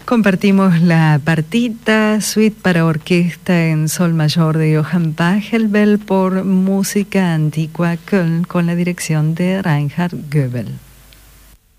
Compartimos la partita Suite para orquesta en sol mayor de Johann Pachelbel por Música Antigua Köln con la dirección de Reinhard Goebel.